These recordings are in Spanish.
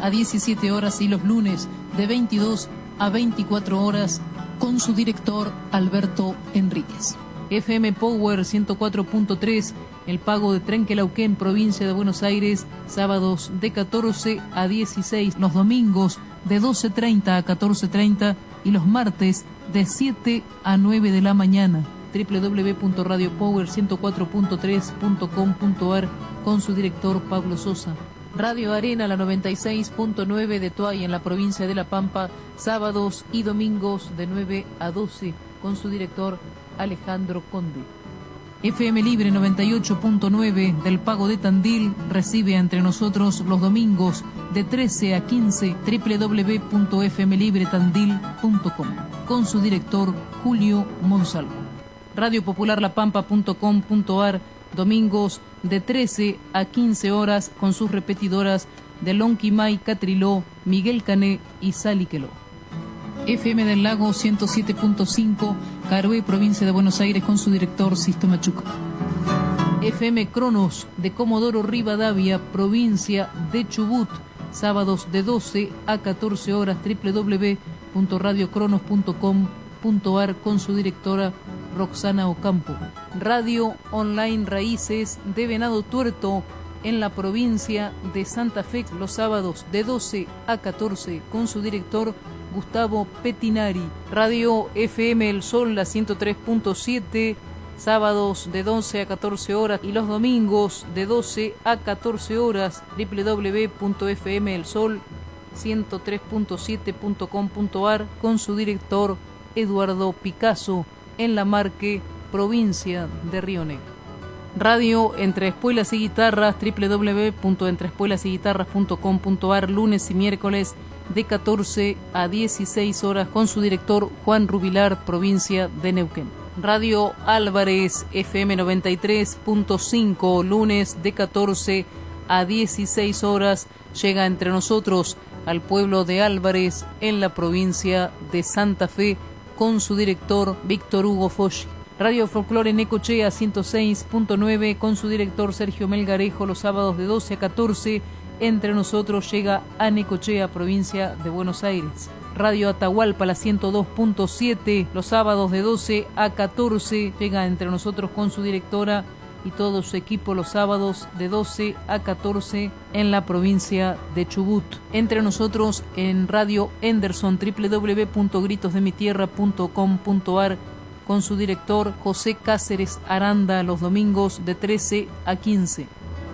a 17 horas y los lunes de 22 a 24 horas con su director Alberto Enríquez. FM Power 104.3, el pago de Trenquelauquén, provincia de Buenos Aires, sábados de 14 a 16, los domingos de 12:30 a 14:30 y los martes de 7 a 9 de la mañana. www.radiopower104.3.com.ar con su director Pablo Sosa. Radio Arena, la 96.9 de Tuay en la provincia de La Pampa, sábados y domingos de 9 a 12 con su director Alejandro Conde. FM Libre 98.9 del Pago de Tandil recibe entre nosotros los domingos de 13 a 15 www.fmlibretandil.com con su director Julio Monsalvo. Radiopopularlapampa.com.ar domingos de 13 a 15 horas con sus repetidoras de Lonquimay, Catriló, Miguel Cané y Saliqueló. FM del Lago 107.5, Caroé, provincia de Buenos Aires, con su director Sisto Machuca. FM Cronos de Comodoro Rivadavia, provincia de Chubut, sábados de 12 a 14 horas, www.radiocronos.com.ar con su directora Roxana Ocampo. Radio Online Raíces de Venado Tuerto en la provincia de Santa Fe, los sábados de 12 a 14 con su director Gustavo Petinari. Radio FM El Sol, la 103.7, sábados de 12 a 14 horas y los domingos de 12 a 14 horas, www.fmelsol103.7.com.ar con su director Eduardo Picasso en La Marque, provincia de Río Negro. Radio Entre Espuelas y Guitarras, www.entreespuelasyguitarras.com.ar, lunes y miércoles de 14 a 16 horas con su director Juan Rubilar, provincia de Neuquén. Radio Álvarez FM 93.5, lunes de 14 a 16 horas, llega entre nosotros al pueblo de Álvarez en la provincia de Santa Fe con su director Víctor Hugo Foggi. Radio Folclore Necochea 106.9 con su director Sergio Melgarejo, los sábados de 12 a 14 entre nosotros llega a Necochea, provincia de Buenos Aires. Radio Atahualpa, la 102.7, los sábados de 12 a 14 llega entre nosotros con su directora y todo su equipo los sábados de 12 a 14 en la provincia de Chubut. Entre nosotros en Radio Henderson, www.gritosdemitierra.com.ar con su director José Cáceres Aranda, los domingos de 13 a 15.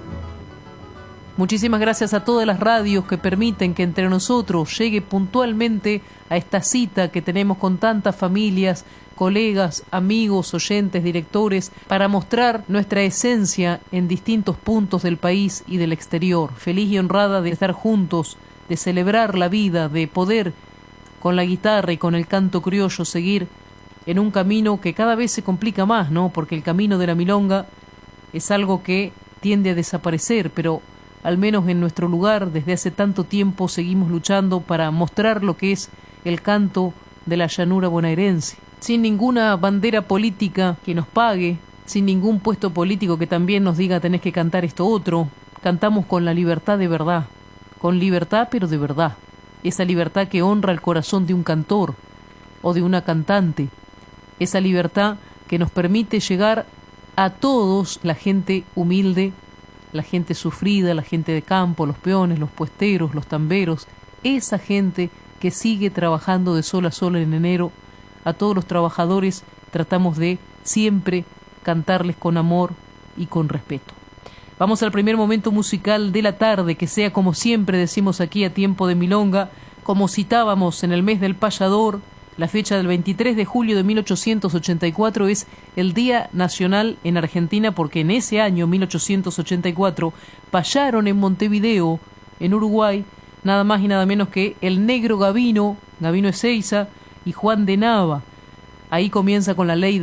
Muchísimas gracias a todas las radios que permiten que entre nosotros llegue puntualmente a esta cita que tenemos con tantas familias, colegas, amigos, oyentes, directores, para mostrar nuestra esencia en distintos puntos del país y del exterior. Feliz y honrada de estar juntos, de celebrar la vida, de poder con la guitarra y con el canto criollo seguir en un camino que cada vez se complica más, ¿no? Porque el camino de la milonga es algo que tiende a desaparecer, pero al menos en nuestro lugar, desde hace tanto tiempo seguimos luchando para mostrar lo que es el canto de la llanura bonaerense. Sin ninguna bandera política que nos pague, sin ningún puesto político que también nos diga tenés que cantar esto otro, cantamos con la libertad de verdad, con libertad pero de verdad, esa libertad que honra el corazón de un cantor o de una cantante, esa libertad que nos permite llegar a todos, la gente humilde, la gente sufrida, la gente de campo, los peones, los puesteros, los tamberos, esa gente que sigue trabajando de sol a sol en enero. A todos los trabajadores tratamos de siempre cantarles con amor y con respeto. Vamos al primer momento musical de la tarde, que sea como siempre decimos aquí a tiempo de milonga, como citábamos en el mes del payador. La fecha del 23 de julio de 1884 es el Día Nacional en Argentina, porque en ese año, 1884, payaron en Montevideo, en Uruguay, nada más y nada menos que el negro Gavino Ezeiza y Juan de Nava. Ahí comienza con la ley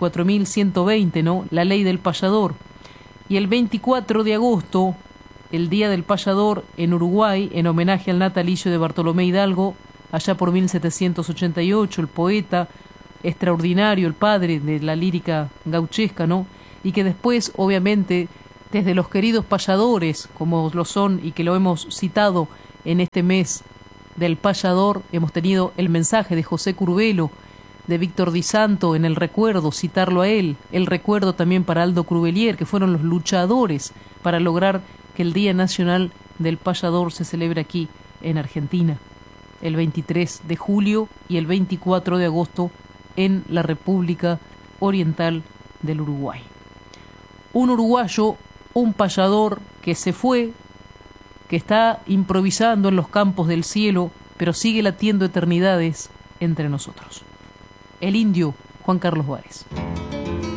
24.120, ¿no? La ley del payador. Y el 24 de agosto, el Día del Payador en Uruguay, en homenaje al natalicio de Bartolomé Hidalgo, allá por 1788, el poeta extraordinario, el padre de la lírica gauchesca, ¿no? Y que después, obviamente, desde los queridos payadores, como lo son y que lo hemos citado en este mes del payador hemos tenido el mensaje de José Curbelo, de Víctor Di Santo en el recuerdo, citarlo a él, el recuerdo también para Aldo Crubelier, que fueron los luchadores para lograr que el Día Nacional del Payador se celebre aquí en Argentina, el 23 de julio y el 24 de agosto en la República Oriental del Uruguay. Un uruguayo, un payador que se fue, que está improvisando en los campos del cielo, pero sigue latiendo eternidades entre nosotros. El indio Juan Carlos Báez.